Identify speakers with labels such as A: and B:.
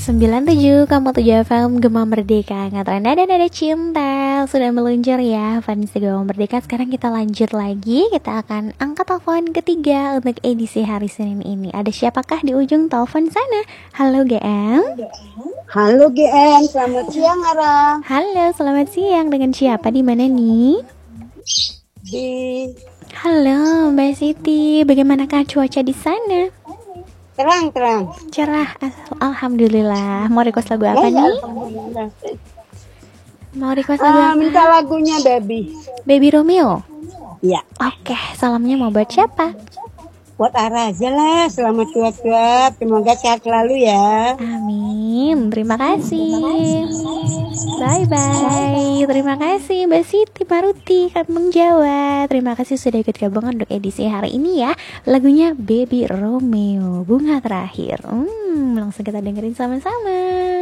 A: 97,7 FM Gema Merdeka. Ngatakan nada-nada cinta sudah meluncur ya fans Gema Merdeka. Sekarang kita lanjut lagi. Kita akan angkat telepon ketiga untuk edisi hari Senin ini. Ada siapakah di ujung telepon sana? Halo GM.
B: Halo GM, selamat siang Ara.
A: Halo, selamat siang. Dengan siapa, di mana nih? Halo Mbak Siti, bagaimanakah cuaca di sana?
B: Terang.
A: Cerah, alhamdulillah. Mau request lagu apa nih? Mau request lagu apa?
B: Minta lagunya
A: Baby Romeo.
B: Ya.
A: Oke, salamnya mau buat siapa?
B: Buat Ara aja lah. Selamat tua-tua. Semoga sehat selalu ya.
A: Amin. Terima kasih. Bye. Terima kasih Mbak Siti Maruti Kampung Jawa. Terima kasih sudah ikut gabung untuk edisi hari ini ya. Lagunya Baby Romeo, Bunga Terakhir. Langsung kita dengerin sama-sama.